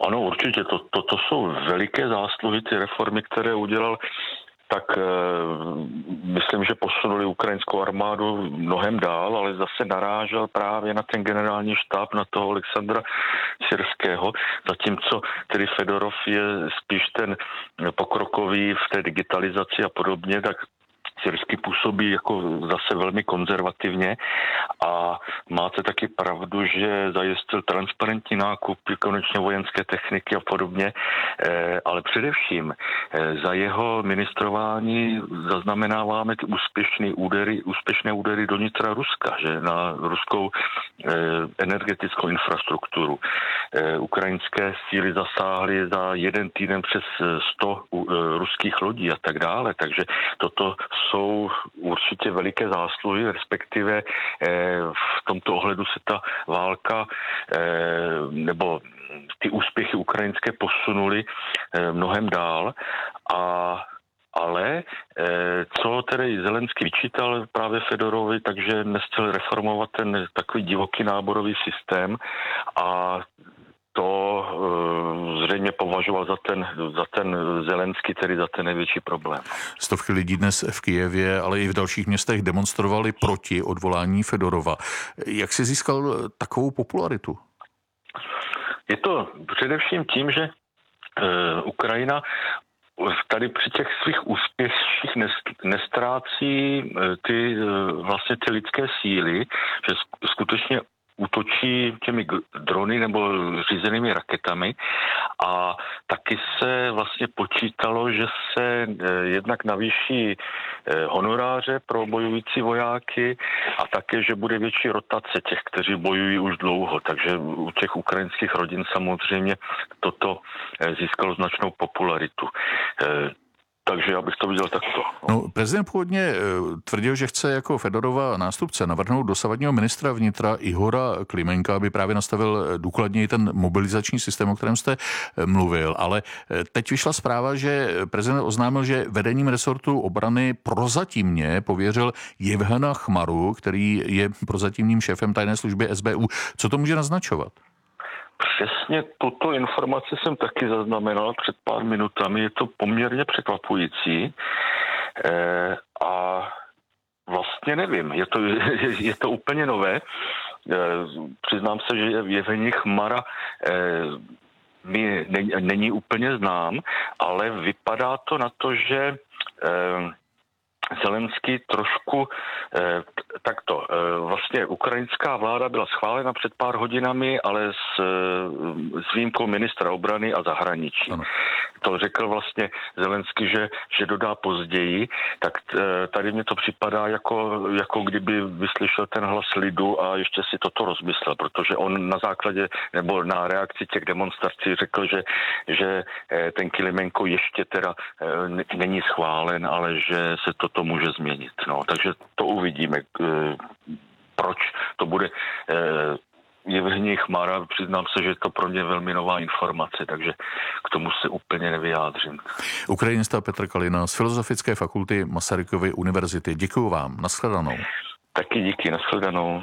Ano, určitě, to jsou veliké zásluhy, ty reformy, které udělal, tak myslím, že posunuli ukrajinskou armádu mnohem dál, ale zase narážel právě na ten generální štáb, na toho Alexandra Syrského, zatímco tedy Fedorov je spíš ten pokrokový v té digitalizaci a podobně, tak Syrský působí jako zase velmi konzervativně a máte taky pravdu, že zajistil transparentní nákup konečně vojenské techniky a podobně, ale především za jeho ministrování zaznamenáváme ty úspěšné údery do nitra Ruska, že na ruskou energetickou infrastrukturu. Ukrajinské síly zasáhly za jeden týden přes 100 ruských lodí a tak dále, takže toto jsou určitě veliké zásluhy, respektive v tomto ohledu se ta válka nebo ty úspěchy ukrajinské posunuly mnohem dál ale co tedy Zelenský vyčítal právě Fedorovi, takže nechtěl reformovat ten takový divoký náborový systém a to zřejmě považoval za ten Zelenský, tedy za ten největší problém. Stovky lidí dnes v Kyjevě, ale i v dalších městech demonstrovali proti odvolání Fedorova. Jak si získal takovou popularitu? Je to především tím, že Ukrajina tady při těch svých úspěších nestrácí ty lidské síly, že skutečně útočí těmi drony nebo řízenými raketami a taky se vlastně počítalo, že se jednak navýší honoráře pro bojující vojáky a také, že bude větší rotace těch, kteří bojují už dlouho. Takže u těch ukrajinských rodin samozřejmě toto získalo značnou popularitu. Takže já bych to viděl takto. No, prezident původně tvrdil, že chce jako Fedorova nástupce navrhnout dosavadního ministra vnitra Ihora Klimenka, aby právě nastavil důkladněji ten mobilizační systém, o kterém jste mluvil. Ale teď vyšla zpráva, že prezident oznámil, že vedením resortu obrany prozatímně pověřil Jevhena Chmaru, který je prozatímním šéfem tajné služby SBU. Co to může naznačovat? Přesně tuto informaci jsem taky zaznamenal před pár minutami. Je to poměrně překvapující a vlastně nevím. Je to úplně nové. Přiznám se, že Jevgenij Chmara mi není úplně znám, ale vypadá to na to, že Zelenský trošku takto. Vlastně ukrajinská vláda byla schválena před pár hodinami, ale s výjimkou ministra obrany a zahraničí. Ano. To řekl vlastně Zelenský, že dodá později, tak tady mě to připadá jako kdyby vyslyšel ten hlas lidu a ještě si toto rozmyslel, protože on na základě nebo na reakci těch demonstrací řekl, že ten Klimenko ještě teda není schválen, ale že se toto může změnit. No, takže to uvidíme. Proč to bude Jevgenij Chmara, přiznám se, že je to pro mě velmi nová informace, takže k tomu se úplně nevyjádřím. Ukrajinista Petr Kalina z Filozofické fakulty Masarykovy univerzity. Děkuju vám. Nashledanou. Taky díky. Nashledanou.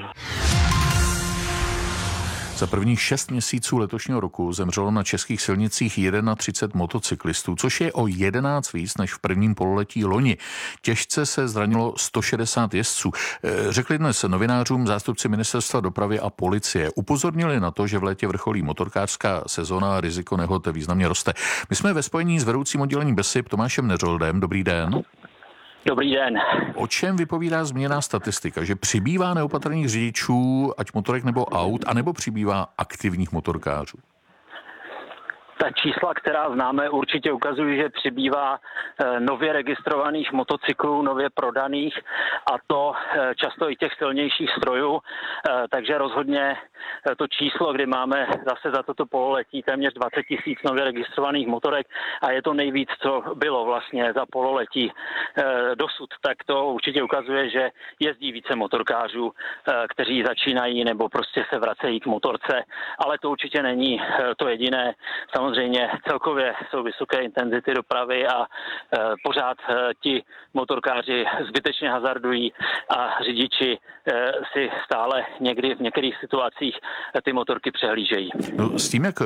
Za prvních 6 měsíců letošního roku zemřelo na českých silnicích 31 motocyklistů, což je o 11 víc než v prvním pololetí loni. Těžce se zranilo 160 jezdců. Řekli dnes novinářům zástupci ministerstva dopravy a policie. Upozornili na to, že v létě vrcholí motorkářská sezona a riziko nehod významně roste. My jsme ve spojení s vedoucím oddělení BESIP Tomášem Neřoldem. Dobrý den. Dobrý den. O čem vypovídá změněná statistika? Že přibývá neopatrných řidičů, ať motorek nebo aut, anebo přibývá aktivních motorkářů? Ta čísla, která známe, určitě ukazují, že přibývá nově registrovaných motocyklů, nově prodaných, a to často i těch silnějších strojů. Takže rozhodně to číslo, kdy máme zase za toto pololetí téměř 20 000 nově registrovaných motorek a je to nejvíc, co bylo vlastně za pololetí dosud, tak to určitě ukazuje, že jezdí více motorkářů, kteří začínají nebo prostě se vracejí k motorce, ale to určitě není to jediné. Samozřejmě celkově jsou vysoké intenzity dopravy a pořád ti motorkáři zbytečně hazardují a řidiči si stále někdy v některých situacích ty motorky přehlížejí. No, s tím, jak